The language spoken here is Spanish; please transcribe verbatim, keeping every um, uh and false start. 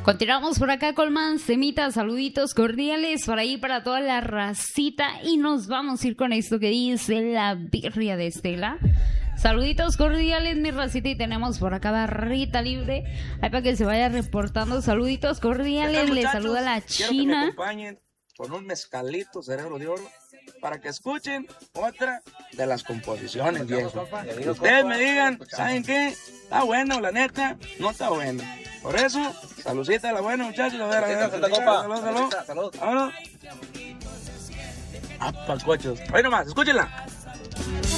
Continuamos por acá con más semitas, saluditos cordiales para ir para toda la racita y nos vamos a ir con esto que dice la birria de Estela. Saluditos cordiales, mi racita, y tenemos por acá barrita libre, ahí para que se vaya reportando. Saluditos cordiales, les saluda la China. Quiero que me acompañen con un mezcalito, cerebro de oro, para que escuchen otra de las composiciones, viejo. Ustedes me digan, ¿saben qué? ¿Está bueno, la neta? No está bueno. Por eso, saludcita de la buena, muchachos. A ver, a ver, a ver, salud, salud, salud. Vámonos. Ah, palcochos. Ahí nomás, escúchenla.